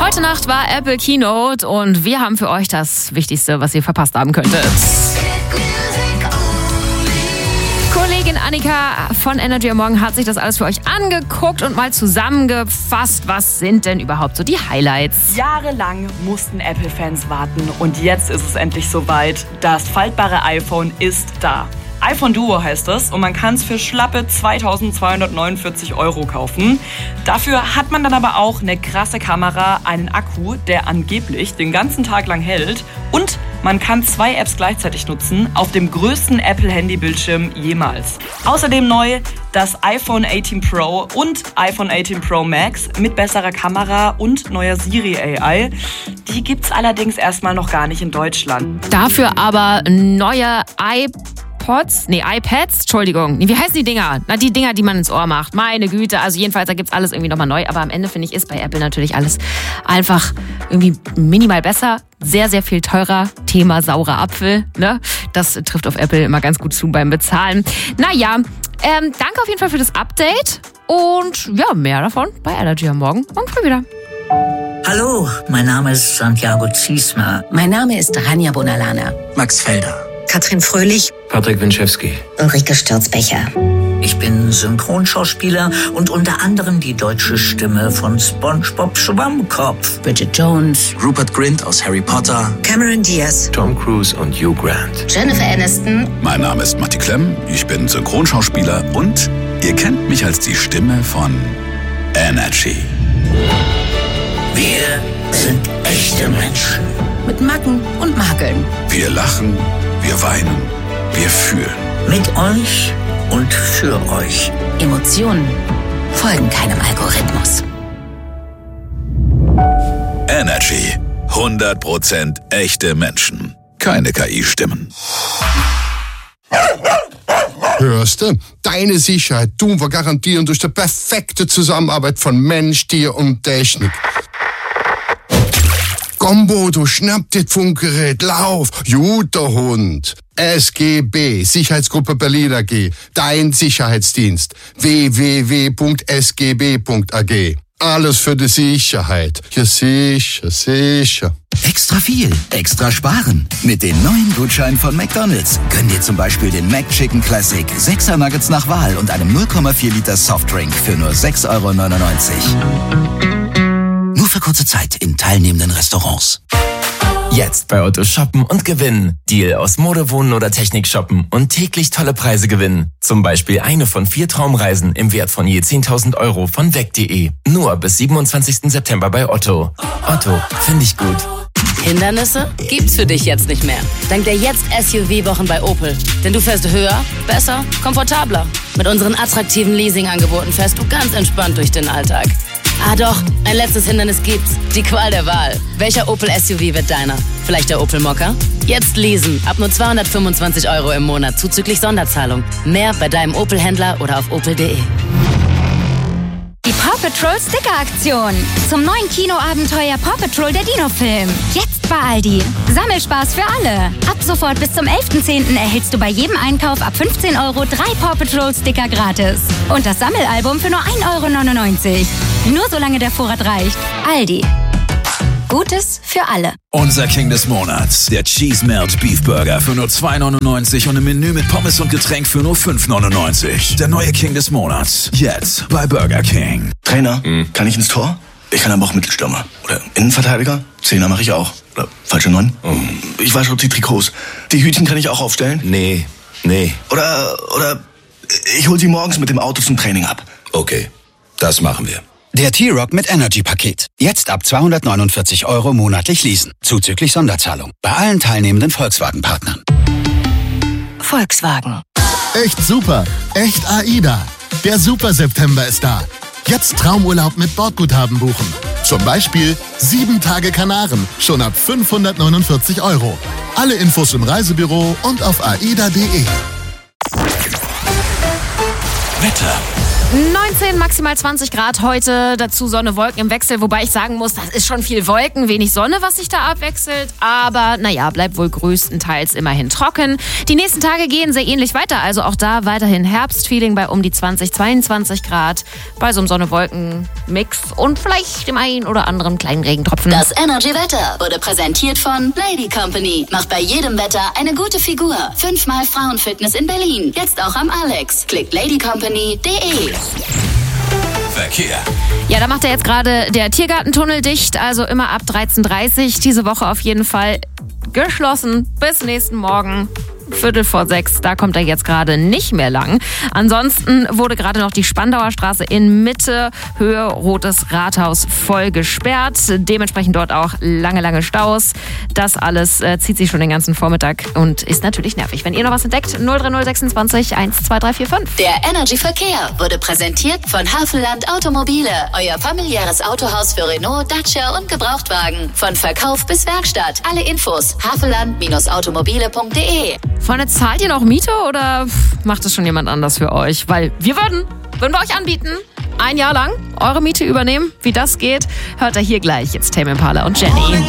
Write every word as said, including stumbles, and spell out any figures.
Heute Nacht war Apple Keynote und wir haben für euch das Wichtigste, was ihr verpasst haben könntet. Kollegin Annika von Energy am Morgen hat sich das alles für euch angeguckt und mal zusammengefasst. Was sind denn überhaupt so die Highlights? Jahrelang mussten Apple-Fans warten und jetzt ist es endlich soweit. Das faltbare iPhone ist da. iPhone Duo heißt es und man kann es für schlappe zweitausendzweihundertneunundvierzig Euro kaufen. Dafür hat man dann aber auch eine krasse Kamera, einen Akku, der angeblich den ganzen Tag lang hält und man kann zwei Apps gleichzeitig nutzen auf dem größten Apple-Handy-Bildschirm jemals. Außerdem neu das iPhone achtzehn Pro und iPhone achtzehn Pro Max mit besserer Kamera und neuer Siri A I. Die gibt's allerdings erstmal noch gar nicht in Deutschland. Dafür aber neue iPods, nee, iPads, Entschuldigung. Wie heißen die Dinger? Na, die Dinger, die man ins Ohr macht. Meine Güte, also jedenfalls, da gibt's alles irgendwie nochmal neu. Aber am Ende, finde ich, ist bei Apple natürlich alles einfach irgendwie minimal besser. Sehr, sehr viel teurer. Thema saurer Apfel, ne? Das trifft auf Apple immer ganz gut zu beim Bezahlen. Naja, ähm, danke auf jeden Fall für das Update. Und ja, mehr davon bei Energy am Morgen. Morgen früh wieder. Hallo, mein Name ist Santiago Ziesmer. Mein Name ist Rania Bonalana. Max Felder. Katrin Fröhlich. Patrick Winczewski. Ulrike Stürzbecher. Ich bin Synchronschauspieler und unter anderem die deutsche Stimme von SpongeBob Schwammkopf. Bridget Jones. Rupert Grint aus Harry Potter. Cameron Diaz. Tom Cruise und Hugh Grant. Jennifer Aniston. Mein Name ist Matti Klemm, ich bin Synchronschauspieler und ihr kennt mich als die Stimme von Energy. Wir sind echte Menschen. Mit Macken und Makeln. Wir lachen, wir weinen, wir fühlen. Mit euch und für euch. Emotionen folgen keinem Algorithmus. Energy. hundert Prozent echte Menschen. Keine K I-Stimmen. Hörst du? Deine Sicherheit tun wir garantieren durch die perfekte Zusammenarbeit von Mensch, Tier und Technik. Komm, Bodo, schnapp dir das Funkgerät, lauf, guter Hund. S G B, Sicherheitsgruppe Berlin A G, dein Sicherheitsdienst, w w w punkt s g b punkt a g. Alles für die Sicherheit. Ja, sicher, sicher. Extra viel, extra sparen. Mit den neuen Gutscheinen von McDonald's gönn dir zum Beispiel den McChicken Classic, sechser Nuggets nach Wahl und einem null Komma vier Liter Softdrink für nur sechs Euro neunundneunzig. Nur für kurze Zeit in teilnehmenden Restaurants. Jetzt bei Otto shoppen und gewinnen. Deal aus Mode, Wohnen oder Technik shoppen und täglich tolle Preise gewinnen. Zum Beispiel eine von vier Traumreisen im Wert von je zehntausend Euro von weg punkt de. Nur bis siebenundzwanzigsten September bei Otto. Otto, finde ich gut. Hindernisse gibt's für dich jetzt nicht mehr. Dank der Jetzt S U V-Wochen bei Opel. Denn du fährst höher, besser, komfortabler. Mit unseren attraktiven Leasingangeboten fährst du ganz entspannt durch den Alltag. Ah doch, ein letztes Hindernis gibt's. Die Qual der Wahl. Welcher Opel S U V wird deiner? Vielleicht der Opel Mokka? Jetzt leasen. Ab nur zweihundertfünfundzwanzig Euro im Monat zuzüglich Sonderzahlung. Mehr bei deinem Opel-Händler oder auf opel punkt de. Die Paw Patrol Sticker-Aktion. Zum neuen Kinoabenteuer Paw Patrol der Dino-Film. Jetzt bei Aldi. Sammelspaß für alle. Ab sofort bis zum elften zehnten erhältst du bei jedem Einkauf ab fünfzehn Euro drei Paw Patrol Sticker gratis. Und das Sammelalbum für nur ein Euro neunundneunzig. Nur solange der Vorrat reicht. Aldi. Gutes für alle. Unser King des Monats. Der Cheese Melt Beef Burger für nur zwei neunundneunzig und ein Menü mit Pommes und Getränk für nur fünf neunundneunzig. Der neue King des Monats. Jetzt bei Burger King. Trainer, mhm. kann ich ins Tor? Ich kann aber auch Mittelstürmer. Oder Innenverteidiger? Zehner mache ich auch. Oder falsche Neun? Mhm. Ich wasche die Trikots. Die Hütchen kann ich auch aufstellen? Nee, nee. Oder, oder ich hol sie morgens mit dem Auto zum Training ab. Okay, das machen wir. Der T-Rock mit Energy-Paket. Jetzt ab zweihundertneunundvierzig Euro monatlich leasen. Zuzüglich Sonderzahlung. Bei allen teilnehmenden Volkswagen-Partnern. Volkswagen. Echt super. Echt AIDA. Der Super-September ist da. Jetzt Traumurlaub mit Bordguthaben buchen. Zum Beispiel sieben Tage Kanaren. Schon ab fünfhundertneunundvierzig Euro. Alle Infos im Reisebüro und auf aida punkt de. Wetter. neunzehn, maximal zwanzig Grad heute, dazu Sonne, Wolken im Wechsel, wobei ich sagen muss, das ist schon viel Wolken, wenig Sonne, was sich da abwechselt, aber naja, bleibt wohl größtenteils immerhin trocken. Die nächsten Tage gehen sehr ähnlich weiter, also auch da weiterhin Herbstfeeling bei um die zwanzig, zweiundzwanzig Grad, bei so einem Sonne-Wolken-Mix und vielleicht dem einen oder anderen kleinen Regentropfen. Das Energy-Wetter wurde präsentiert von Lady Company. Macht bei jedem Wetter eine gute Figur. Fünfmal Frauenfitness in Berlin. Jetzt auch am Alex. Klickt ladycompany punkt de. Verkehr. Ja, da macht er jetzt gerade der Tiergartentunnel dicht, also immer ab dreizehn Uhr dreißig. Diese Woche auf jeden Fall geschlossen. Bis nächsten Morgen. Viertel vor sechs, da kommt er jetzt gerade nicht mehr lang. Ansonsten wurde gerade noch die Spandauer Straße in Mitte, Höhe Rotes Rathaus, voll gesperrt. Dementsprechend dort auch lange, lange Staus. Das alles äh, zieht sich schon den ganzen Vormittag und ist natürlich nervig. Wenn ihr noch was entdeckt, null drei null sechsundzwanzig eins zwei drei vier fünf. Der Energy Verkehr wurde präsentiert von Havelland Automobile. Euer familiäres Autohaus für Renault, Dacia und Gebrauchtwagen. Von Verkauf bis Werkstatt. Alle Infos havelland Bindestrich automobile punkt de. Freunde, zahlt ihr noch Miete oder macht es schon jemand anders für euch? Weil wir würden, würden wir euch anbieten, ein Jahr lang eure Miete übernehmen. Wie das geht, hört ihr hier gleich. Jetzt Tame Impala und Jenny.